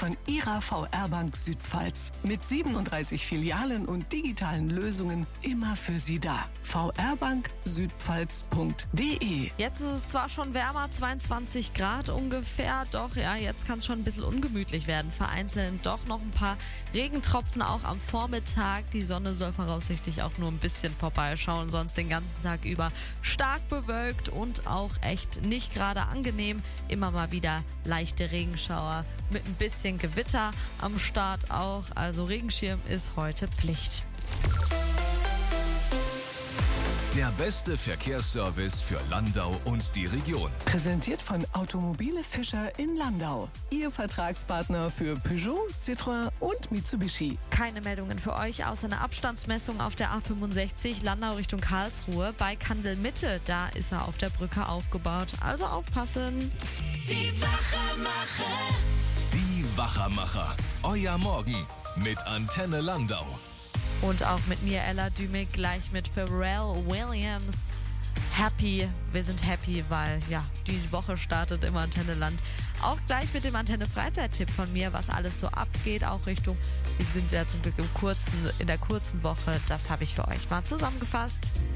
von Ihrer VR-Bank Südpfalz. Mit 37 Filialen und digitalen Lösungen immer für Sie da. vrbanksüdpfalz.de. Jetzt ist es zwar schon wärmer, 22 Grad ungefähr, doch ja, jetzt kann es schon ein bisschen ungemütlich werden. Vereinzelt doch noch ein paar Regentropfen auch am Vormittag. Die Sonne soll voraussichtlich auch nur ein bisschen vorbeischauen, sonst den ganzen Tag über stark bewölkt und auch echt nicht gerade angenehm. Immer mal wieder leichte Regenschauer mit ein bisschen Gewitter am Start auch. Also Regenschirm ist heute Pflicht. Der beste Verkehrsservice für Landau und die Region. Präsentiert von Automobile Fischer in Landau. Ihr Vertragspartner für Peugeot, Citroën und Mitsubishi. Keine Meldungen für euch außer einer Abstandsmessung auf der A65 Landau Richtung Karlsruhe. Bei Kandel Mitte, da ist er auf der Brücke aufgebaut. Also aufpassen. Die Wachermacher. Die Wachermacher. Euer Morgen mit Antenne Landau. Und auch mit mir, Ella Dümig, gleich mit Pharrell Williams. Happy, wir sind happy, weil ja, die Woche startet im Antenne Land. Auch gleich mit dem Antenne Freizeit-Tipp von mir, was alles so abgeht, auch Richtung, wir sind ja zum Glück in der kurzen Woche. Das habe ich für euch mal zusammengefasst.